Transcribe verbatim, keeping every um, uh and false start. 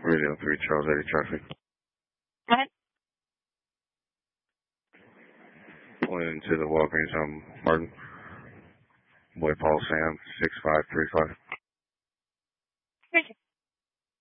Radio three, Charles eighty traffic. Go ahead. Pulling into the Walgreens on Martin. Boy Paul Sam, six five three five. Thank you.